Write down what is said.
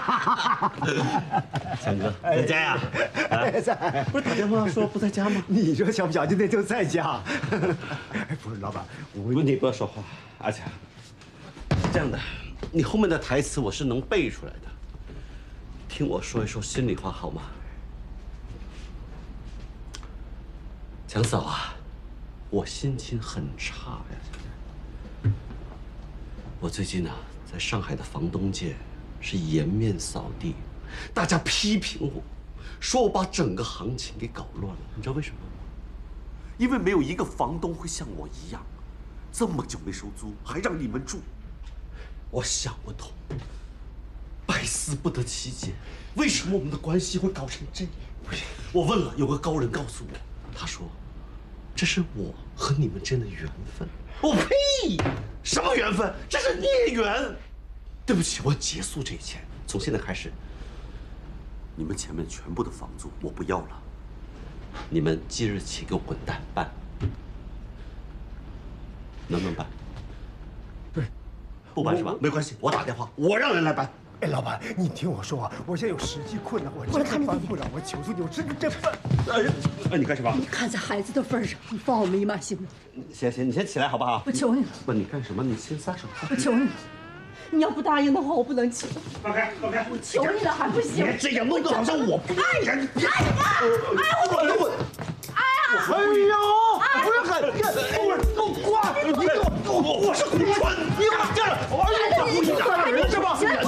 强哥在家呀？ 在， 不是打电话说不在家吗？ 你说小不小心的就在家。不是老板， 你不要说话，阿强。是这样的，你后面的台词我是能背出来的，听我说一说心里话好吗？强嫂啊，我心情很差呀，现在。我最近呢，在上海的房东界是颜面扫地，大家批评我，说我把整个行情给搞乱了。你知道为什么吗？因为没有一个房东会像我一样，这么久没收租，还让你们住。我想不通，百思不得其解，为什么我们的关系会搞成这样？我问了，有个高人告诉我，他说，这是我和你们之间的缘分。我呸！什么缘分？这是孽缘。对不起，我结束这一切。从现在开始，你们前面全部的房租我不要了。你们即日起给我滚蛋办，能不能办？ 不是， 不办是吧？没关系，我打电话，我让人来办。 哎，老板，你听我说啊，我现在有实际困难，我真的办不了，我求求你，我真的办。 哎，你干什么？ 你看在孩子的份上，你放我们一马行吗？ 行，你先起来好不好？ 我求你了。 不，你干什么？你先撒手。 我求你了，你要不答应的话，我不能起来。 放开！ 我求你了，还不行？ 别这样，弄得好像我不爱人。 哎我。 哎呀！不是很，不是够挂，你给我，我是胡川，你给我这样，哎呀，你打人是吧？